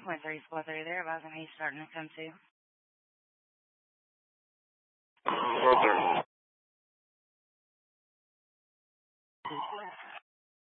1.343 there. About when he's starting to come to.